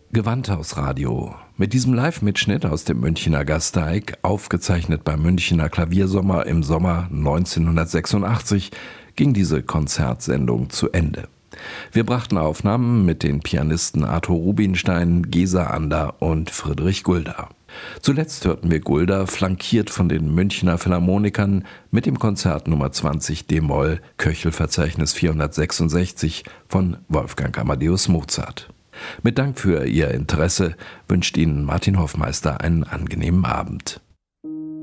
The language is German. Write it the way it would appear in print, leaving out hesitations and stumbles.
Gewandhausradio. Mit diesem Live-Mitschnitt aus dem Münchener Gasteig, aufgezeichnet beim Münchener Klaviersommer im Sommer 1986, ging diese Konzertsendung zu Ende. Wir brachten Aufnahmen mit den Pianisten Arthur Rubinstein, Gesa Ander und Friedrich Gulda. Zuletzt hörten wir Gulda, flankiert von den Münchener Philharmonikern, mit dem Konzert Nummer 20 d-Moll, Köchelverzeichnis 466 von Wolfgang Amadeus Mozart. Mit Dank für Ihr Interesse wünscht Ihnen Martin Hoffmeister einen angenehmen Abend.